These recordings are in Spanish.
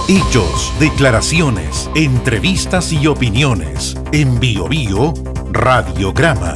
Hechos, declaraciones, entrevistas y opiniones. En Biobío Radiograma.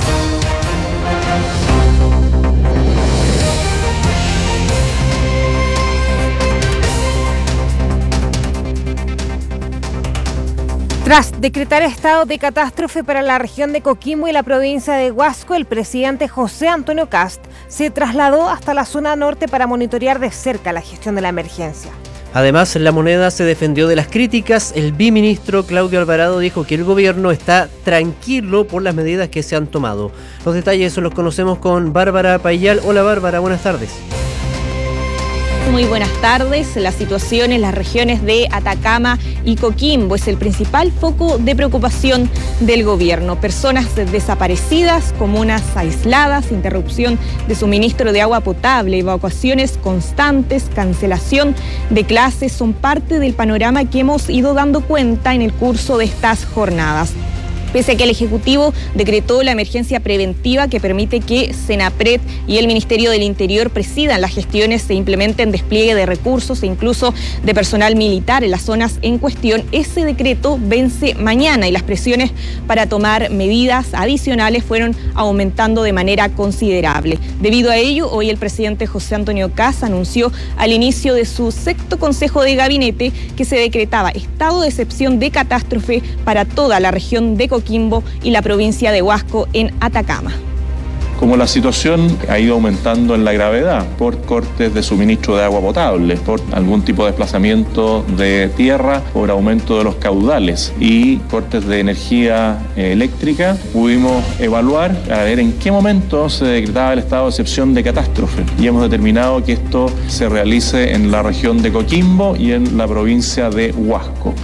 Tras decretar estado de catástrofe para la región de Coquimbo y la provincia de Huasco, el presidente José Antonio Kast se trasladó hasta la zona norte para monitorear de cerca la gestión de la emergencia. Además, La Moneda se defendió de las críticas. El viceministro Claudio Alvarado dijo que el gobierno está tranquilo por las medidas que se han tomado. Los detalles los conocemos con Bárbara Payal. Hola Bárbara, buenas tardes. Muy buenas tardes. La situación en las regiones de Atacama y Coquimbo es el principal foco de preocupación del gobierno. Personas desaparecidas, comunas aisladas, interrupción de suministro de agua potable, evacuaciones constantes, cancelación de clases son parte del panorama que hemos ido dando cuenta en el curso de estas jornadas. Pese a que el Ejecutivo decretó la emergencia preventiva que permite que Senapred y el Ministerio del Interior presidan las gestiones, se implementen despliegue de recursos e incluso de personal militar en las zonas en cuestión, ese decreto vence mañana y las presiones para tomar medidas adicionales fueron aumentando de manera considerable. Debido a ello, hoy el presidente José Antonio Kast anunció al inicio de su sexto Consejo de Gabinete que se decretaba estado de excepción de catástrofe para toda la región de Coquimbo y la provincia de Huasco en Atacama. Como la situación ha ido aumentando en la gravedad por cortes de suministro de agua potable, por algún tipo de desplazamiento de tierra, por aumento de los caudales y cortes de energía eléctrica, pudimos evaluar a ver en qué momento se decretaba el estado de excepción de catástrofe y hemos determinado que esto se realice en la región de Coquimbo y en la provincia de Huasco.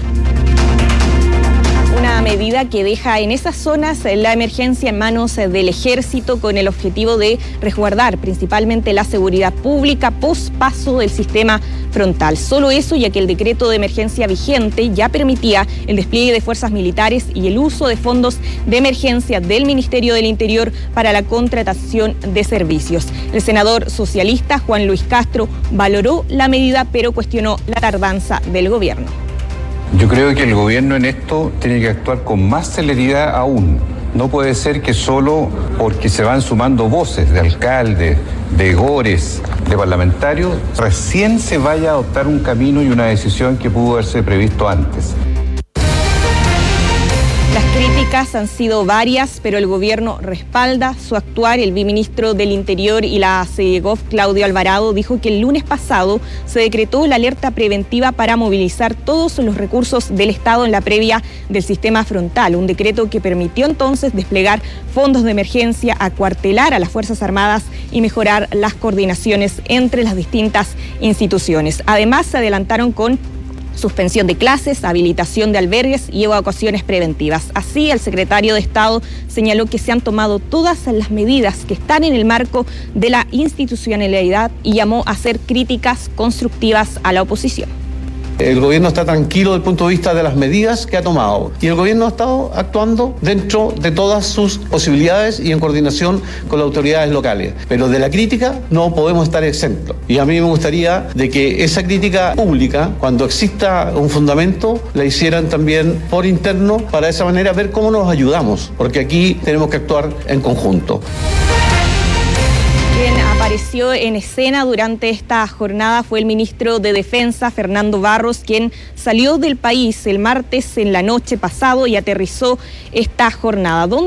Una medida que deja en esas zonas la emergencia en manos del Ejército con el objetivo de resguardar principalmente la seguridad pública post paso del sistema frontal. Solo eso, ya que el decreto de emergencia vigente ya permitía el despliegue de fuerzas militares y el uso de fondos de emergencia del Ministerio del Interior para la contratación de servicios. El senador socialista Juan Luis Castro valoró la medida, pero cuestionó la tardanza del gobierno. Yo creo que el gobierno en esto tiene que actuar con más celeridad aún. No puede ser que solo porque se van sumando voces de alcaldes, de gores, de parlamentarios, recién se vaya a adoptar un camino y una decisión que pudo haberse previsto antes. Las críticas han sido varias, pero el gobierno respalda su actuar. El viceministro del Interior y la CEGOV, Claudio Alvarado, dijo que el lunes pasado se decretó la alerta preventiva para movilizar todos los recursos del Estado en la previa del sistema frontal, un decreto que permitió entonces desplegar fondos de emergencia, acuartelar a las Fuerzas Armadas y mejorar las coordinaciones entre las distintas instituciones. Además, se adelantaron con suspensión de clases, habilitación de albergues y evacuaciones preventivas. Así, el secretario de Estado señaló que se han tomado todas las medidas que están en el marco de la institucionalidad y llamó a hacer críticas constructivas a la oposición. El gobierno está tranquilo desde el punto de vista de las medidas que ha tomado y el gobierno ha estado actuando dentro de todas sus posibilidades y en coordinación con las autoridades locales. Pero de la crítica no podemos estar exentos. Y a mí me gustaría de que esa crítica pública, cuando exista un fundamento, la hicieran también por interno para de esa manera ver cómo nos ayudamos, porque aquí tenemos que actuar en conjunto. Quien apareció en escena durante esta jornada fue el ministro de Defensa, Fernando Barros, quien salió del país el martes en la noche pasado y aterrizó esta jornada.